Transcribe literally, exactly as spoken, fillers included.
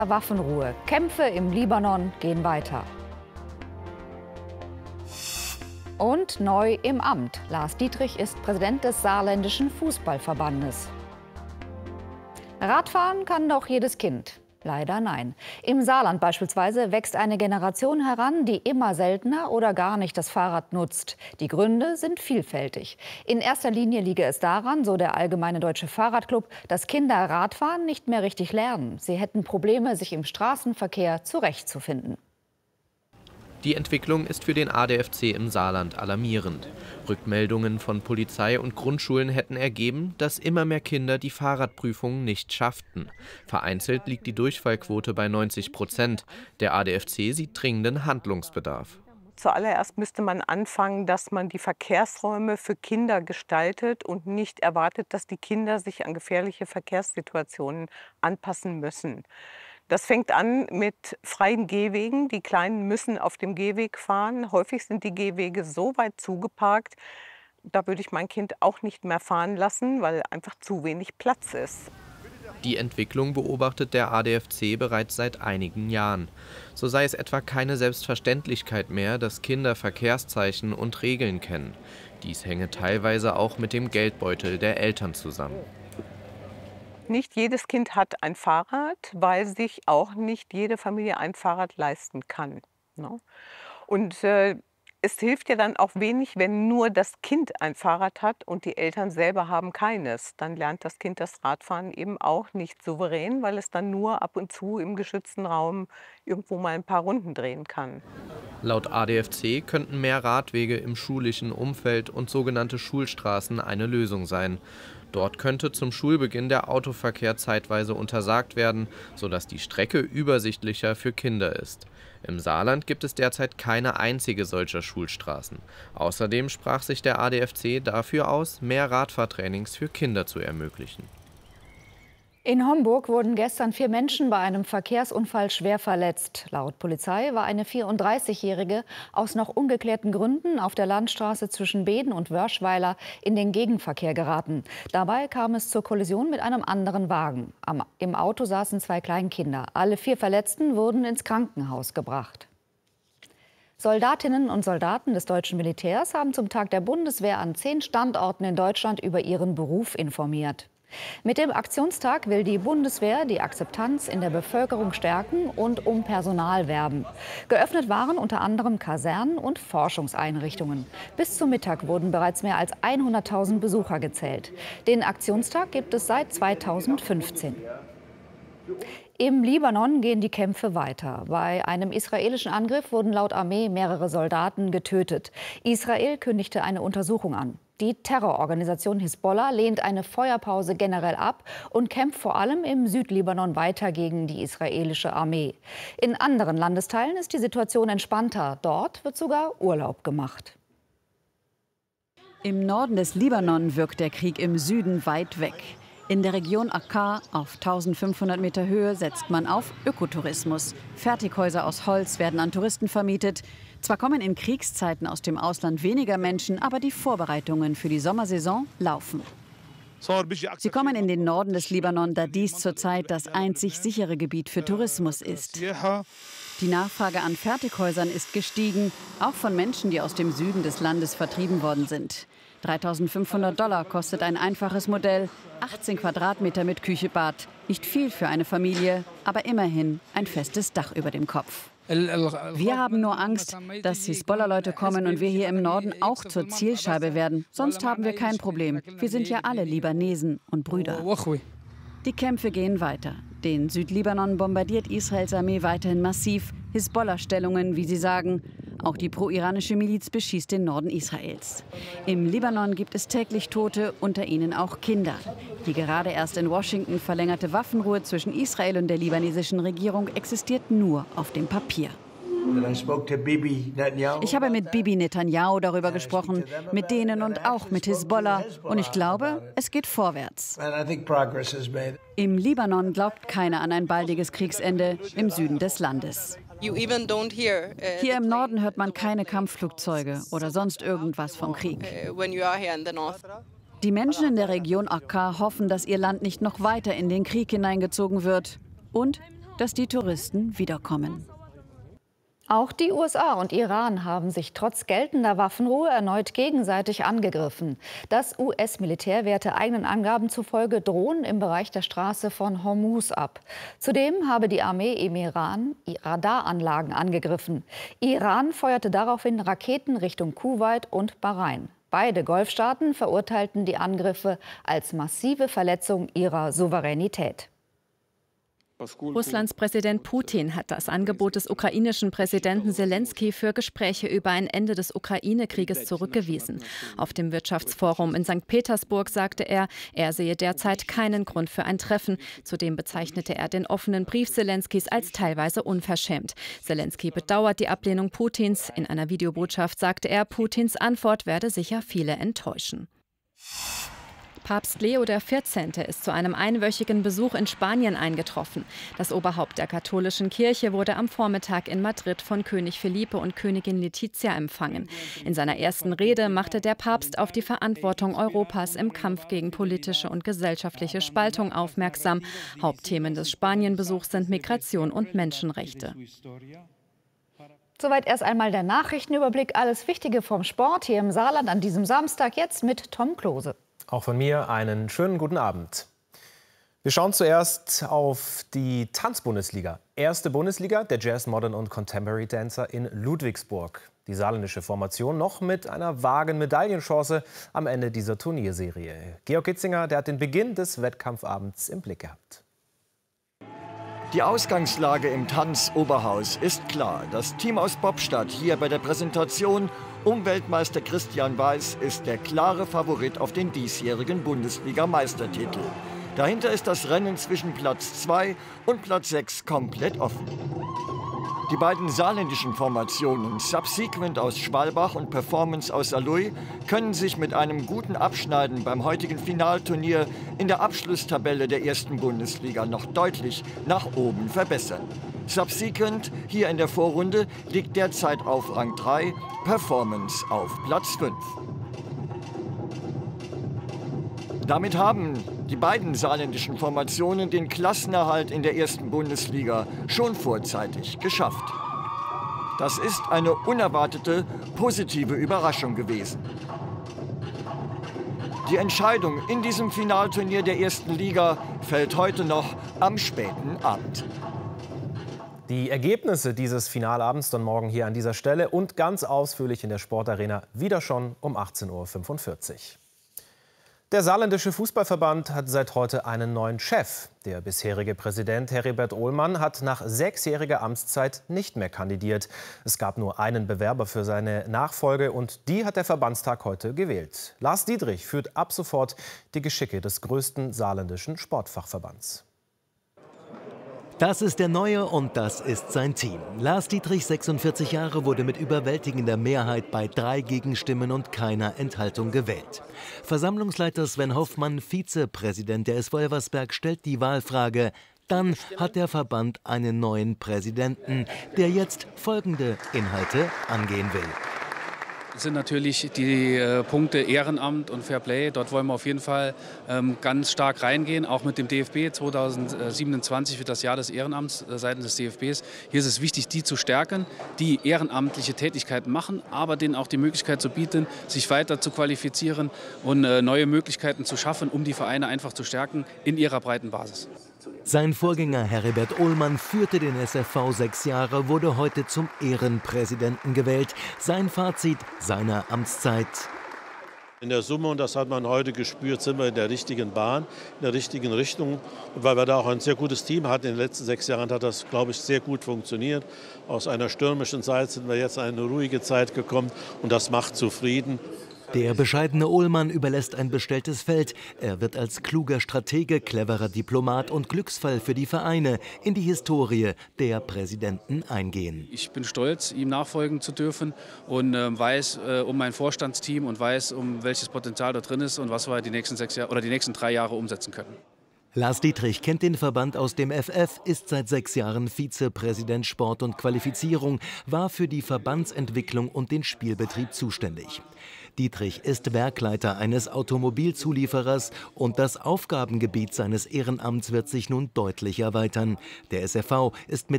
Waffenruhe. Kämpfe im Libanon gehen weiter. Und neu im Amt. Lars Dietrich ist Präsident des Saarländischen Fußballverbandes. Radfahren kann doch jedes Kind. Leider nein. Im Saarland beispielsweise wächst eine Generation heran, die immer seltener oder gar nicht das Fahrrad nutzt. Die Gründe sind vielfältig. In erster Linie liege es daran, so der Allgemeine Deutsche Fahrradclub, dass Kinder Radfahren nicht mehr richtig lernen. Sie hätten Probleme, sich im Straßenverkehr zurechtzufinden. Die Entwicklung ist für den A D F C im Saarland alarmierend. Rückmeldungen von Polizei und Grundschulen hätten ergeben, dass immer mehr Kinder die Fahrradprüfung nicht schafften. Vereinzelt liegt die Durchfallquote bei neunzig Prozent. Der A D F C sieht dringenden Handlungsbedarf. Zuallererst müsste man anfangen, dass man die Verkehrsräume für Kinder gestaltet und nicht erwartet, dass die Kinder sich an gefährliche Verkehrssituationen anpassen müssen. Das fängt an mit freien Gehwegen. Die Kleinen müssen auf dem Gehweg fahren. Häufig sind die Gehwege so weit zugeparkt, da würde ich mein Kind auch nicht mehr fahren lassen, weil einfach zu wenig Platz ist. Die Entwicklung beobachtet der A D F C bereits seit einigen Jahren. So sei es etwa keine Selbstverständlichkeit mehr, dass Kinder Verkehrszeichen und Regeln kennen. Dies hänge teilweise auch mit dem Geldbeutel der Eltern zusammen. Nicht jedes Kind hat ein Fahrrad, weil sich auch nicht jede Familie ein Fahrrad leisten kann. Und äh, es hilft ja dann auch wenig, wenn nur das Kind ein Fahrrad hat und die Eltern selber haben keines. Dann lernt das Kind das Radfahren eben auch nicht souverän, weil es dann nur ab und zu im geschützten Raum irgendwo mal ein paar Runden drehen kann. Laut A D F C könnten mehr Radwege im schulischen Umfeld und sogenannte Schulstraßen eine Lösung sein. Dort könnte zum Schulbeginn der Autoverkehr zeitweise untersagt werden, sodass die Strecke übersichtlicher für Kinder ist. Im Saarland gibt es derzeit keine einzige solcher Schulstraßen. Außerdem sprach sich der A D F C dafür aus, mehr Radfahrtrainings für Kinder zu ermöglichen. In Homburg wurden gestern vier Menschen bei einem Verkehrsunfall schwer verletzt. Laut Polizei war eine vierunddreißigjährige aus noch ungeklärten Gründen auf der Landstraße zwischen Beeden und Wörschweiler in den Gegenverkehr geraten. Dabei kam es zur Kollision mit einem anderen Wagen. Am, im Auto saßen zwei Kleinkinder. Alle vier Verletzten wurden ins Krankenhaus gebracht. Soldatinnen und Soldaten des deutschen Militärs haben zum Tag der Bundeswehr an zehn Standorten in Deutschland über ihren Beruf informiert. Mit dem Aktionstag will die Bundeswehr die Akzeptanz in der Bevölkerung stärken und um Personal werben. Geöffnet waren unter anderem Kasernen und Forschungseinrichtungen. Bis zum Mittag wurden bereits mehr als hunderttausend Besucher gezählt. Den Aktionstag gibt es seit zweitausendfünfzehn. Im Libanon gehen die Kämpfe weiter. Bei einem israelischen Angriff wurden laut Armee mehrere Soldaten getötet. Israel kündigte eine Untersuchung an. Die Terrororganisation Hisbollah lehnt eine Feuerpause generell ab und kämpft vor allem im Südlibanon weiter gegen die israelische Armee. In anderen Landesteilen ist die Situation entspannter. Dort wird sogar Urlaub gemacht. Im Norden des Libanon wirkt der Krieg im Süden weit weg. In der Region Akkar auf eintausendfünfhundert Meter Höhe setzt man auf Ökotourismus. Fertighäuser aus Holz werden an Touristen vermietet. Zwar kommen in Kriegszeiten aus dem Ausland weniger Menschen, aber die Vorbereitungen für die Sommersaison laufen. Sie kommen in den Norden des Libanon, da dies zurzeit das einzig sichere Gebiet für Tourismus ist. Die Nachfrage an Fertighäusern ist gestiegen, auch von Menschen, die aus dem Süden des Landes vertrieben worden sind. dreitausendfünfhundert Dollar kostet ein einfaches Modell, achtzehn Quadratmeter mit Küche, Bad. Nicht viel für eine Familie, aber immerhin ein festes Dach über dem Kopf. Wir haben nur Angst, dass Hisbollah-Leute kommen und wir hier im Norden auch zur Zielscheibe werden. Sonst haben wir kein Problem. Wir sind ja alle Libanesen und Brüder. Die Kämpfe gehen weiter. Den Südlibanon bombardiert Israels Armee weiterhin massiv. Hisbollah-Stellungen, wie sie sagen. Auch die pro-iranische Miliz beschießt den Norden Israels. Im Libanon gibt es täglich Tote, unter ihnen auch Kinder. Die gerade erst in Washington verlängerte Waffenruhe zwischen Israel und der libanesischen Regierung existiert nur auf dem Papier. Ich habe mit Bibi Netanyahu darüber gesprochen, mit denen und auch mit Hisbollah. Und ich glaube, es geht vorwärts. Im Libanon glaubt keiner an ein baldiges Kriegsende im Süden des Landes. Hier im Norden hört man keine Kampfflugzeuge oder sonst irgendwas vom Krieg. Die Menschen in der Region Akkar hoffen, dass ihr Land nicht noch weiter in den Krieg hineingezogen wird und dass die Touristen wiederkommen. Auch die U S A und Iran haben sich trotz geltender Waffenruhe erneut gegenseitig angegriffen. Das U S-Militär wehrte eigenen Angaben zufolge Drohnen im Bereich der Straße von Hormuz ab. Zudem habe die Armee im Iran Radaranlagen angegriffen. Iran feuerte daraufhin Raketen Richtung Kuwait und Bahrain. Beide Golfstaaten verurteilten die Angriffe als massive Verletzung ihrer Souveränität. Russlands Präsident Putin hat das Angebot des ukrainischen Präsidenten Selenskyj für Gespräche über ein Ende des Ukraine-Krieges zurückgewiesen. Auf dem Wirtschaftsforum in Sankt Petersburg sagte er, er sehe derzeit keinen Grund für ein Treffen. Zudem bezeichnete er den offenen Brief Selenskys als teilweise unverschämt. Selenskyj bedauert die Ablehnung Putins. In einer Videobotschaft sagte er, Putins Antwort werde sicher viele enttäuschen. Papst Leo der vierzehnte ist zu einem einwöchigen Besuch in Spanien eingetroffen. Das Oberhaupt der katholischen Kirche wurde am Vormittag in Madrid von König Felipe und Königin Letizia empfangen. In seiner ersten Rede machte der Papst auf die Verantwortung Europas im Kampf gegen politische und gesellschaftliche Spaltung aufmerksam. Hauptthemen des Spanienbesuchs sind Migration und Menschenrechte. Soweit erst einmal der Nachrichtenüberblick. Alles Wichtige vom Sport hier im Saarland an diesem Samstag, jetzt mit Tom Klose. Auch von mir einen schönen guten Abend. Wir schauen zuerst auf die Tanzbundesliga. Erste Bundesliga der Jazz, Modern und Contemporary Dancer in Ludwigsburg. Die saarländische Formation noch mit einer vagen Medaillenchance am Ende dieser Turnierserie. Georg Kitzinger, der hat den Beginn des Wettkampfabends im Blick gehabt. Die Ausgangslage im Tanz-Oberhaus ist klar. Das Team aus Bobstadt hier bei der Präsentation um Weltmeister Christian Weiß ist der klare Favorit auf den diesjährigen Bundesliga-Meistertitel. Dahinter ist das Rennen zwischen Platz zwei und Platz sechs komplett offen. Die beiden saarländischen Formationen Subsequent aus Schwalbach und Performance aus Saarlouis können sich mit einem guten Abschneiden beim heutigen Finalturnier in der Abschlusstabelle der ersten Bundesliga noch deutlich nach oben verbessern. Subsequent hier in der Vorrunde liegt derzeit auf Rang drei, Performance auf Platz fünf. Damit haben die beiden saarländischen Formationen den Klassenerhalt in der ersten Bundesliga schon vorzeitig geschafft. Das ist eine unerwartete, positive Überraschung gewesen. Die Entscheidung in diesem Finalturnier der ersten Liga fällt heute noch am späten Abend. Die Ergebnisse dieses Finalabends dann morgen hier an dieser Stelle und ganz ausführlich in der Sportarena wieder schon um achtzehn Uhr fünfundvierzig. Der saarländische Fußballverband hat seit heute einen neuen Chef. Der bisherige Präsident Heribert Ohlmann hat nach sechsjähriger Amtszeit nicht mehr kandidiert. Es gab nur einen Bewerber für seine Nachfolge und die hat der Verbandstag heute gewählt. Lars Dietrich führt ab sofort die Geschicke des größten saarländischen Sportfachverbands. Das ist der Neue und das ist sein Team. Lars Dietrich, sechsundvierzig Jahre, wurde mit überwältigender Mehrheit bei drei Gegenstimmen und keiner Enthaltung gewählt. Versammlungsleiter Sven Hoffmann, Vizepräsident der S V Elversberg, stellt die Wahlfrage. Dann hat der Verband einen neuen Präsidenten, der jetzt folgende Inhalte angehen will. Das sind natürlich die äh, Punkte Ehrenamt und Fairplay. Dort wollen wir auf jeden Fall ähm, ganz stark reingehen, auch mit dem D F B. zweitausendsiebenundzwanzig wird das Jahr des Ehrenamts äh, seitens des D F Bs. Hier ist es wichtig, die zu stärken, die ehrenamtliche Tätigkeiten machen, aber denen auch die Möglichkeit zu bieten, sich weiter zu qualifizieren und äh, neue Möglichkeiten zu schaffen, um die Vereine einfach zu stärken in ihrer breiten Basis. Sein Vorgänger Heribert Ohlmann führte den S F V sechs Jahre, wurde heute zum Ehrenpräsidenten gewählt. Sein Fazit seiner Amtszeit: In der Summe, und das hat man heute gespürt, sind wir in der richtigen Bahn, in der richtigen Richtung. Und weil wir da auch ein sehr gutes Team hatten, in den letzten sechs Jahren hat das, glaube ich, sehr gut funktioniert. Aus einer stürmischen Zeit sind wir jetzt in eine ruhige Zeit gekommen und das macht zufrieden. Der bescheidene Ohlmann überlässt ein bestelltes Feld. Er wird als kluger Stratege, cleverer Diplomat und Glücksfall für die Vereine in die Historie der Präsidenten eingehen. Ich bin stolz, ihm nachfolgen zu dürfen und äh, weiß äh, um mein Vorstandsteam und weiß, um welches Potenzial da drin ist und was wir die nächsten sechs Jahre oder die nächsten drei Jahre umsetzen können. Lars Dietrich kennt den Verband aus dem F F, ist seit sechs Jahren Vizepräsident Sport und Qualifizierung, war für die Verbandsentwicklung und den Spielbetrieb zuständig. Dietrich ist Werkleiter eines Automobilzulieferers und das Aufgabengebiet seines Ehrenamts wird sich nun deutlich erweitern. Der S F V ist mit